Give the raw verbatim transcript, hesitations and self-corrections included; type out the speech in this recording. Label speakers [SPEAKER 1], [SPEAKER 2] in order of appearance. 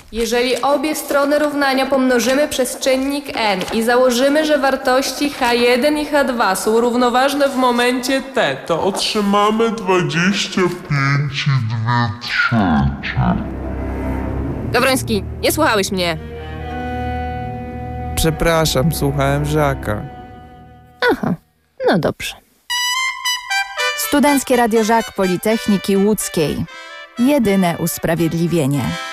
[SPEAKER 1] Jeżeli obie strony równania pomnożymy przez czynnik n i założymy, że wartości h jeden i h dwa są równoważne w momencie t,
[SPEAKER 2] To otrzymamy dwadzieścia pięć i dwie trzecie.
[SPEAKER 1] Gawroński, nie słuchałeś mnie.
[SPEAKER 3] Przepraszam, słuchałem Żaka.
[SPEAKER 4] Aha, no dobrze. Studenckie Radio Żak Politechniki Łódzkiej. Jedyne usprawiedliwienie.